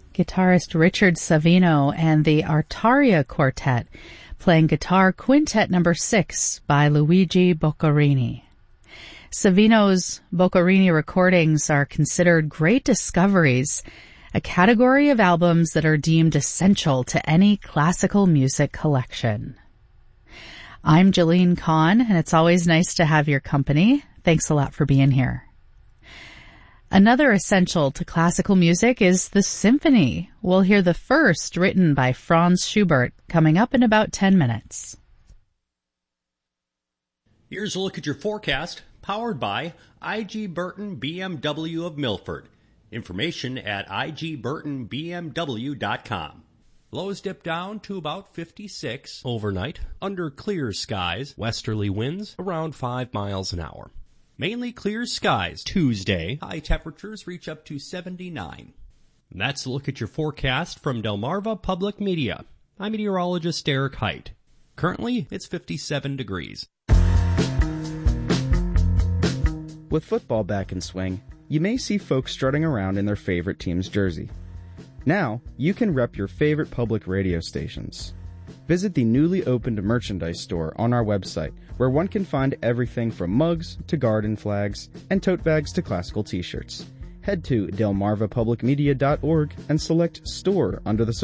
guitarist Richard Savino and the Artaria Quartet, playing Guitar Quintet No. 6 by Luigi Boccherini. Savino's Boccherini recordings are considered great discoveries, a category of albums that are deemed essential to any classical music collection. I'm Jolene Kahn, and it's always nice to have your company. Thanks a lot for being here. Another essential to classical music is the symphony. We'll hear the first, written by Franz Schubert, coming up in about 10 minutes. Here's a look at your forecast, powered by I.G. Burton BMW of Milford. Information at igburtonbmw.com. Lows dip down to about 56 overnight, under clear skies, westerly winds around 5 miles an hour. Mainly clear skies Tuesday, high temperatures reach up to 79. That's a look at your forecast from Delmarva Public Media. I'm meteorologist Eric Height. Currently, it's 57 degrees. With football back in swing, you may see folks strutting around in their favorite team's jersey. Now, you can rep your favorite public radio stations. Visit the newly opened merchandise store on our website, where one can find everything from mugs to garden flags and tote bags to classical t-shirts. Head to delmarvapublicmedia.org and select Store under the